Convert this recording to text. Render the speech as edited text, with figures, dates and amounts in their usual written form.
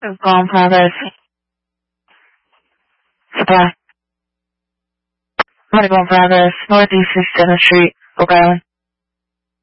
Golden Progress. Supply. Golden Progress. Northeast 67th Street, Oak Island.